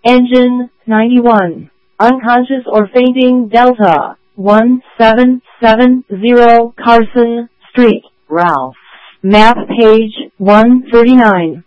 Engine 91. Unconscious or fainting Delta 1770 Carson Street, Ralph. Map page 139.